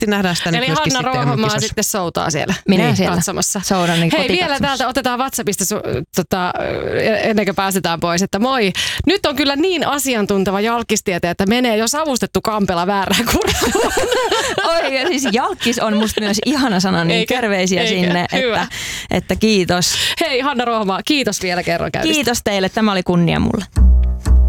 nähdään sitä nyt Eli myöskin Hanna sitten Ruohomaa sitten soutaa siellä Minä siellä katsomassa. soudan niin Hei, vielä täältä otetaan WhatsAppista ennen kuin pääsetään pois, että moi. Nyt on kyllä niin asiantunteva jalkistieteen, että menee jo savustettu kampela väärään kurkuun. Oi, ja siis jalkis on musta myös ihana sana, niin terveisiä sinne, että kiitos. Hei Hanna Ruohomaa, kiitos vielä kerran käynnistä. Kiitos teille, tämä oli kunnia mulle.